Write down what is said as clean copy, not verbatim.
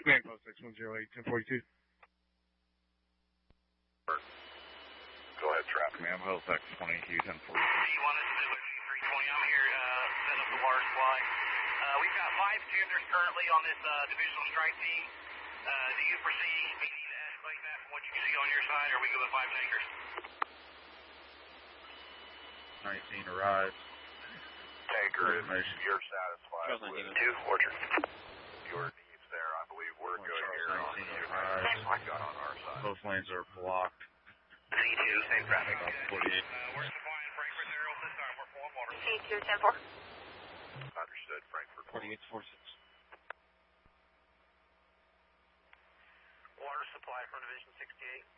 Command Post 6108, 1042. Go ahead, Trap. Command Post X22, 1042. C1, this is 320. I'm here setting up the water supply. We've got 5 tenders currently on this divisional strike team. Do you foresee me needing to escalate that from what you can see on your side, or we go with 5 tankers? 19 arrives. Tanker, you're satisfied with 2 Orchard. your needs there. I believe we're good here on 19 the arrives. I got on our side. Both lanes are blocked. C2, same traffic. 48. We're supplying Frankfurt there this time. We're full on water. C2, 10-4. Understood, Frankfurt. 48-46. Water supply from Division 68.